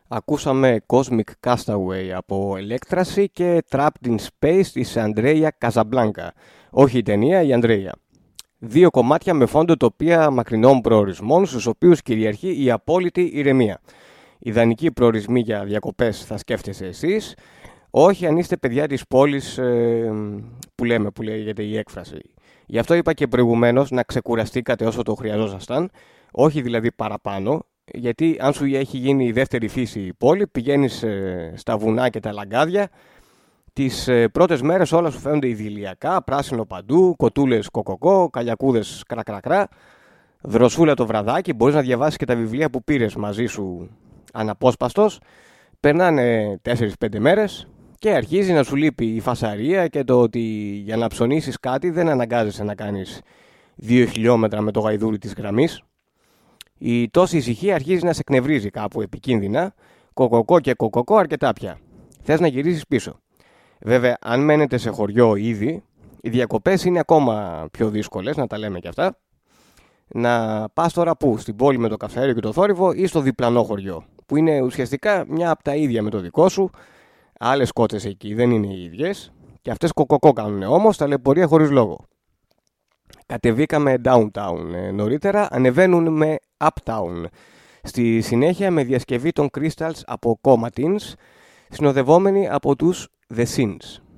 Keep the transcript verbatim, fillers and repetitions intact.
Ακούσαμε Cosmic Castaway από Electrasy και Trapped in Space της Andrea Casablanca. Όχι η ταινία, η Andrea. Δύο κομμάτια με φόντο τοπία μακρινών προορισμών, στους οποίους κυριαρχεί η απόλυτη ηρεμία. Ιδανικοί προορισμοί για διακοπές θα σκέφτεσαι εσείς. Όχι αν είστε παιδιά της πόλης ε, που λέμε, που λέγεται η έκφραση. Γι' αυτό είπα και προηγουμένως να ξεκουραστήκατε όσο το χρειαζόσασταν. Όχι δηλαδή παραπάνω. Γιατί αν σου έχει γίνει η δεύτερη φύση η πόλη, πηγαίνεις ε, στα βουνά και τα λαγκάδια, τις ε, πρώτες μέρες όλα σου φαίνονται ιδηλιακά, πράσινο παντού, κοτούλες κοκοκό, καλιακούδες κρακρακρά, δροσούλα το βραδάκι, μπορείς να διαβάσεις και τα βιβλία που πήρες μαζί σου αναπόσπαστος. Περνάνε τέσσερις πέντε μέρες και αρχίζει να σου λείπει η φασαρία και το ότι για να ψωνίσεις κάτι δεν αναγκάζεσαι να κάνεις δύο χιλιόμετρα με το γαϊδούρι της γραμμής. Η τόση ησυχία αρχίζει να σε εκνευρίζει κάπου επικίνδυνα. Κοκοκό και κοκοκό αρκετά πια. Θες να γυρίσεις πίσω. Βέβαια, αν μένετε σε χωριό ήδη, οι διακοπές είναι ακόμα πιο δύσκολες, να τα λέμε και αυτά. Να πας τώρα πού, στην πόλη με το καυσαέριο και το θόρυβο ή στο διπλανό χωριό, που είναι ουσιαστικά μια από τα ίδια με το δικό σου. Άλλες κότσες εκεί δεν είναι οι ίδιες και αυτές κοκοκό κάνουν όμως, ταλαιπωρία χωρίς λόγο. Κατεβήκαμε downtown ε, νωρίτερα, ανεβαίνουν με uptown. Στη συνέχεια με διασκευή των Crystals από Comatins, συνοδευόμενοι από τους The Sins.